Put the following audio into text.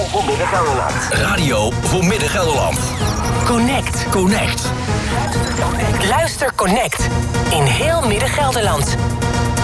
voor Midden-Gelderland. Radio voor Midden-Gelderland. Connect. Luister Connect. In heel Midden-Gelderland.